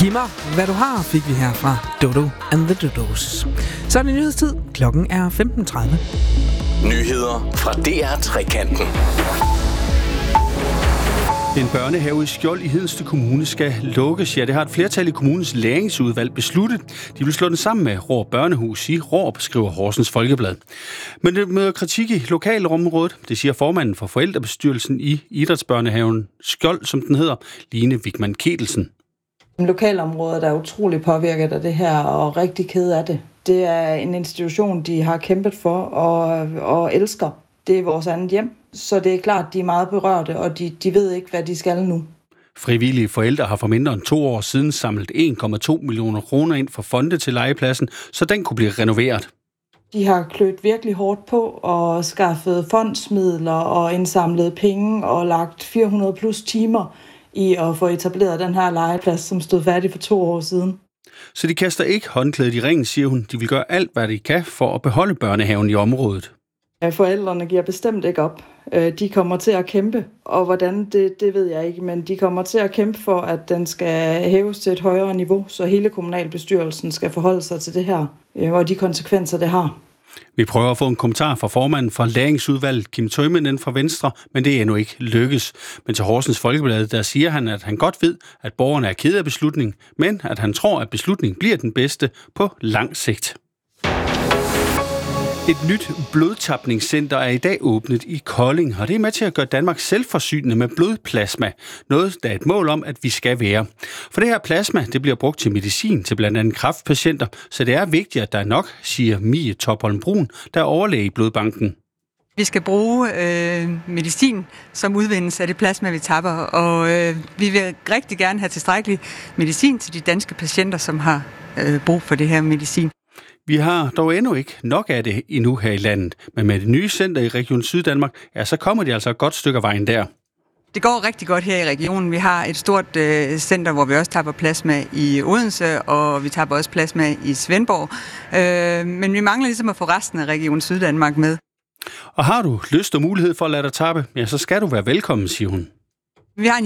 Giv mig, hvad du har, fik vi her fra Dodo and the Dodos. Så er det nyhedstid. Klokken er 15:30. Nyheder fra DR-trekanten. En børnehave i Skjold i Hedensted Kommune skal lukkes. Ja, det har et flertal i kommunens læringsudvalg besluttet. De vil slå den sammen med Råb Børnehus i Råb, skriver Horsens Folkeblad. Men det møder kritik i lokalområdet. Det siger formanden for forældrebestyrelsen i Idrætsbørnehaven Skjold, som den hedder, Line Wigman Ketelsen. Lokalområdet er utrolig påvirket af det her og rigtig ked af det. Det er en institution, de har kæmpet for og elsker. Det er vores andet hjem, så det er klart, de er meget berørte, og de ved ikke, hvad de skal nu. Frivillige forældre har for mindre end 2 år siden samlet 1,2 millioner kroner ind for fonde til legepladsen, så den kunne blive renoveret. De har klødt virkelig hårdt på og skaffet fondsmidler og indsamlet penge og lagt 400 plus timer i at få etableret den her legeplads, som stod færdig for 2 år siden. Så de kaster ikke håndklædet i ringen, siger hun. De vil gøre alt, hvad de kan for at beholde børnehaven i området. Forældrene giver bestemt ikke op. De kommer til at kæmpe, og hvordan, det ved jeg ikke, men de kommer til at kæmpe for, at den skal hæves til et højere niveau, så hele kommunalbestyrelsen skal forholde sig til det her, og de konsekvenser, det har. Vi prøver at få en kommentar fra formanden for læringsudvalget, Kim Tøjmanden fra Venstre, men det er endnu ikke lykkes. Men til Horsens Folkeblad, der siger han, at han godt ved, at borgerne er ked af beslutningen, men at han tror, at beslutningen bliver den bedste på lang sigt. Et nyt blodtapningscenter er i dag åbnet i Kolding, og det er med til at gøre Danmark selvforsynende med blodplasma. Noget, der er et mål om, at vi skal være. For det her plasma, det bliver brugt til medicin til blandt andet kræftpatienter, så det er vigtigt, at der er nok, siger Mie Topholm Brun, der er overlæge i blodbanken. Vi skal bruge medicin, som udvindes af det plasma, vi tapper, og vi vil rigtig gerne have tilstrækkelig medicin til de danske patienter, som har brug for det her medicin. Vi har dog endnu ikke nok af det endnu her i landet, men med det nye center i Region Syddanmark, ja, så kommer de altså et godt stykke af vejen der. Det går rigtig godt her i regionen. Vi har et stort center, hvor vi også tapper plasma i Odense, og vi tapper også plasma i Svendborg. Men vi mangler ligesom at få resten af Region Syddanmark med. Og har du lyst og mulighed for at lade dig tappe, ja, så skal du være velkommen, siger hun. Vi har